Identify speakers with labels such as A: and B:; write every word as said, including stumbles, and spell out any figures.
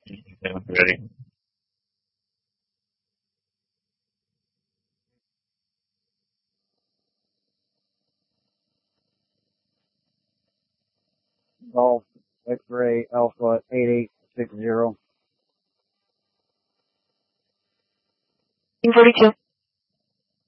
A: Ready.
B: Golf X-ray Alpha eight eight six zero.
C: forty-two.